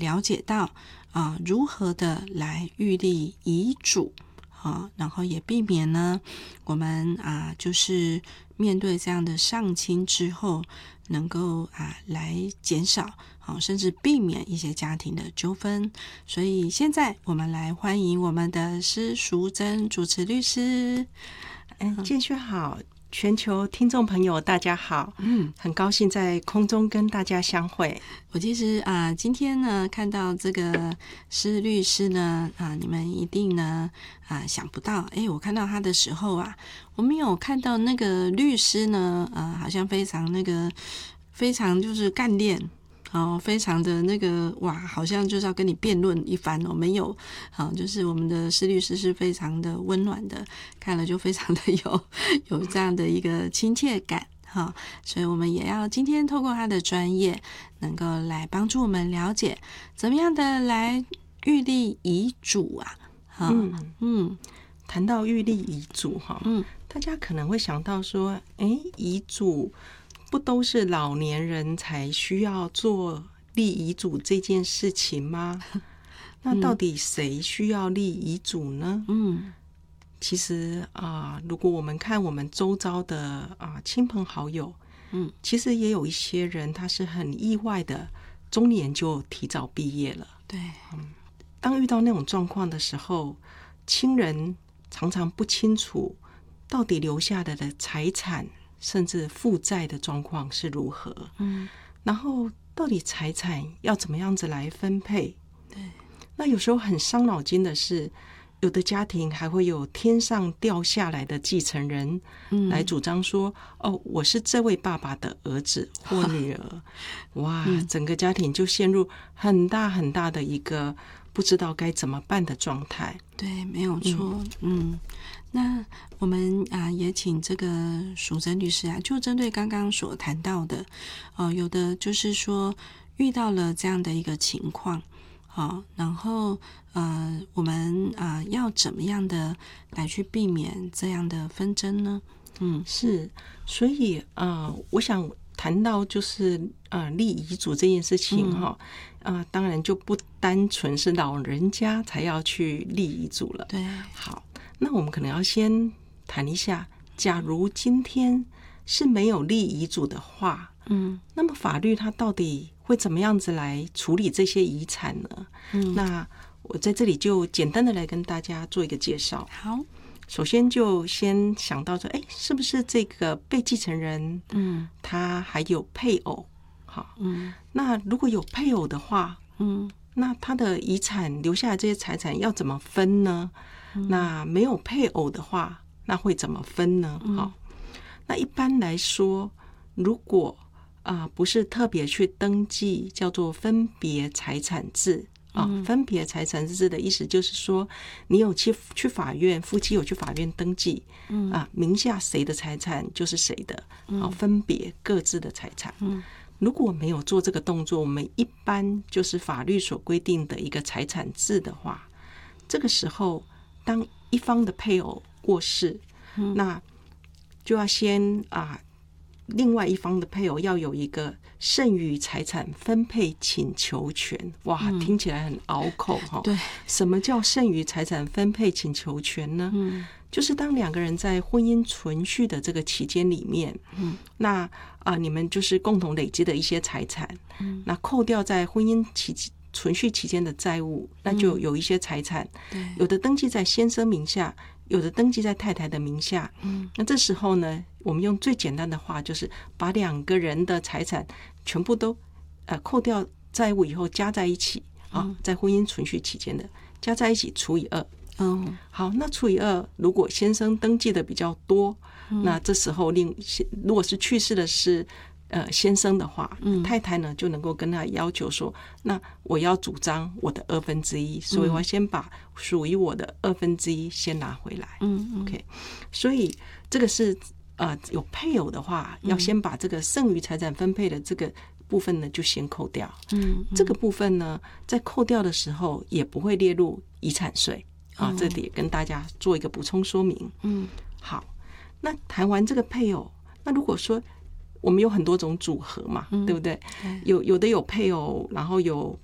了解到如何的来预立遗嘱然后也避免呢我们就是面对这样的上亲之后能够来减少甚至避免一些家庭的纠纷。所以现在我们来欢迎我们的施淑珍主持律师。 建轩好，全球听众朋友大家好，很高兴在空中跟大家相会。 我其实今天呢看到这个施律师呢你们一定呢想不到，我看到他的时候我没有看到那个律师呢好像非常就是干练非常的那个好像就是要跟你辩论一番没有就是我们的施律师是非常的温暖的，看了就非常的有这样的一个亲切感所以我们也要今天透过他的专业能够来帮助我们了解怎么样的来预立遗嘱谈到预立遗嘱大家可能会想到说遗嘱不都是老年人才需要做立遗嘱这件事情吗？那到底谁需要立遗嘱呢？其实如果我们看我们周遭的亲朋好友，其实也有一些人他是很意外的中年就提早毕业了。 对， 当遇到那种状况的时候，亲人常常不清楚到底留下来的财产甚至负债的状况是如何，然后到底财产要怎么样子来分配。 对， 那有时候很伤脑筋的是，有的家庭还会有天上掉下来的继承人来主张说我是这位爸爸的儿子或女儿整个家庭就陷入很大很大的一个不知道该怎么办的状态。 对，没有错。那我们也请这个淑珍律师就针对刚刚所谈到的有的就是说遇到了这样的一个情况然后我们要怎么样的来去避免这样的纷争呢？ 是，所以我想谈到就是立遗嘱这件事情当然就不单纯是老人家才要去立遗嘱了。 对， 好，那我们可能要先谈一下，假如今天是没有立遗嘱的话，那么法律它到底会怎么样子来处理这些遗产呢？那我在这里就简单的来跟大家做一个介绍。 好， 首先就先想到说，是不是这个被继承人，他还有配偶？好，那如果有配偶的话，那他的遗产留下来这些财产要怎么分呢？那没有配偶的话，那会怎么分呢？好，那一般来说，如果不是特别去登记，叫做分别财产制。分别财产制的意思就是说，你有去法院，夫妻有去法院登记，名下谁的财产就是谁的，分别各自的财产。如果没有做这个动作，我们一般就是法律所规定的一个财产制的话，这个时候当一方的配偶过世，那就要先另外一方的配偶要有一个剩余财产分配请求权。听起来很拗口对， 什么叫剩余财产分配请求权呢？就是当两个人在婚姻存续的这个期间里面，那你们就是共同累积的一些财产，那扣掉在婚姻存续期间的债务，那就有一些财产，有的登记在先生名下，有的登记在太太的名下。那这时候呢，我们用最简单的话，就是把两个人的财产全部都扣掉债务以后加在一起在婚姻存续期间的加在一起除以2。好，那除以2，如果先生登记的比较多，那这时候如果是去世的是先生的话，太太呢就能够跟他要求说，那我要主张我的1/2，所以我先把属于我的1/2先拿回来。OK， 所以这个是有配偶的话，要先把这个剩余财产分配的这个部分呢就先扣掉。这个部分呢在扣掉的时候也不会列入遗产税这里也跟大家做一个补充说明。好，那谈完这个配偶，那如果说我们有很多种组合嘛，对不对？有的有配偶，然后有